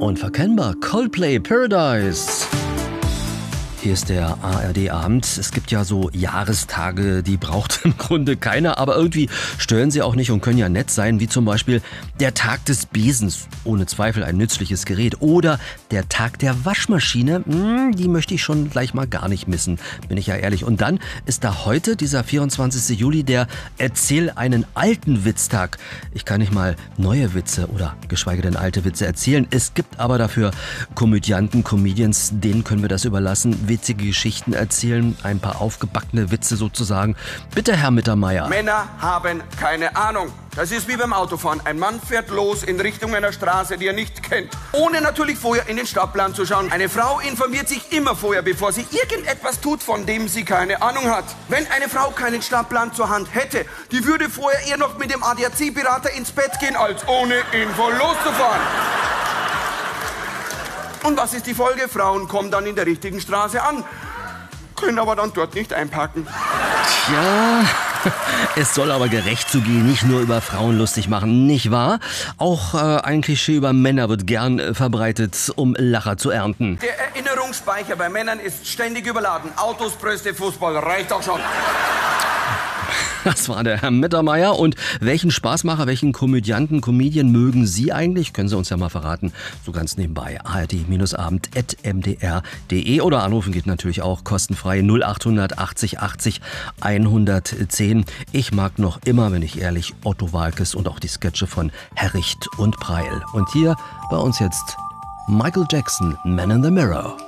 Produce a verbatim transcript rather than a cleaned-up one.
Unverkennbar, Coldplay, Paradise. Hier ist der A R D-Abend. Es gibt ja so Jahrestage, die braucht im Grunde keiner, aber irgendwie stören sie auch nicht und können ja nett sein, wie zum Beispiel der Tag des Besens, ohne Zweifel ein nützliches Gerät, oder der Tag der Waschmaschine, die möchte ich schon gleich mal gar nicht missen, bin ich ja ehrlich. Und dann ist da heute, dieser vierundzwanzigster Juli, der Erzähl einen alten Witztag. Ich kann nicht mal neue Witze oder geschweige denn alte Witze erzählen. Es gibt aber dafür Komödianten, Comedians, denen können wir das überlassen. Witzige Geschichten erzählen, ein paar aufgebackene Witze sozusagen. Bitte, Herr Mittermeier. Männer haben keine Ahnung. Das ist wie beim Autofahren. Ein Mann fährt los in Richtung einer Straße, die er nicht kennt. Ohne natürlich vorher in den Stadtplan zu schauen. Eine Frau informiert sich immer vorher, bevor sie irgendetwas tut, von dem sie keine Ahnung hat. Wenn eine Frau keinen Stadtplan zur Hand hätte, die würde vorher eher noch mit dem A D A C-Berater ins Bett gehen, als ohne Info loszufahren. Und was ist die Folge? Frauen kommen dann in der richtigen Straße an, können aber dann dort nicht einparken. Ja, es soll aber gerecht zugehen, nicht nur über Frauen lustig machen, nicht wahr? Auch äh, ein Klischee über Männer wird gern äh, verbreitet, um Lacher zu ernten. Der Erinnerungsspeicher bei Männern ist ständig überladen. Autos, Brüste, Fußball, reicht auch schon. Das war der Herr Mittermeier. Und welchen Spaßmacher, welchen Komödianten, Comedian mögen Sie eigentlich? Können Sie uns ja mal verraten. So ganz nebenbei. A R D-abend at m d r punkt d e oder anrufen geht natürlich auch kostenfrei null acht achtzig achtzig hundertzehn. Ich mag noch immer, wenn ich ehrlich, Otto Waalkes und auch die Sketche von Herricht und Preil. Und hier bei uns jetzt Michael Jackson, Man in the Mirror.